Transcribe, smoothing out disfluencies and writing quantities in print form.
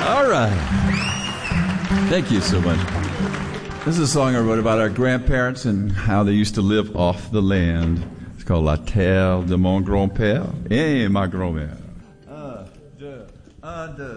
All right. Thank you so much. This is a song I wrote about our grandparents and how they used to live off the land. It's called La Terre de mon grand-père et ma grand-mère.